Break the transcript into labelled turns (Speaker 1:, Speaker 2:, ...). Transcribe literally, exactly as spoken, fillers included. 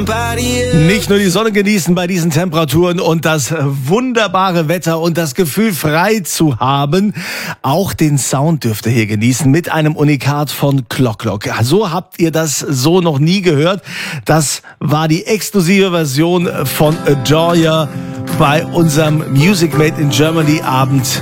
Speaker 1: Nicht nur die Sonne genießen bei diesen Temperaturen und das wunderbare Wetter und das Gefühl, frei zu haben, auch den Sound dürft ihr hier genießen mit einem Unikat von Clock Clock. So habt ihr das so noch nie gehört. Das war die exklusive Version von Adore Ya bei unserem Music Made in Germany Abend.